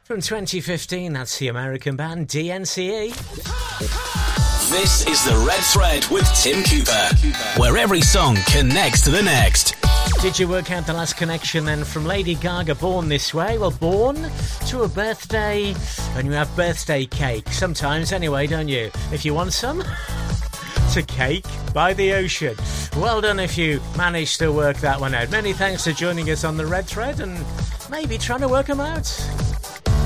From 2015, that's the American band DNCE. This is The Red Thread with Tim Cooper, where every song connects to the next. Did you work out the last connection then from Lady Gaga, Born This Way? Well, born to a birthday, and you have birthday cake. Sometimes anyway, don't you? If you want some, to cake by the ocean. Well done if you managed to work that one out. Many thanks for joining us on The Red Thread and maybe trying to work them out.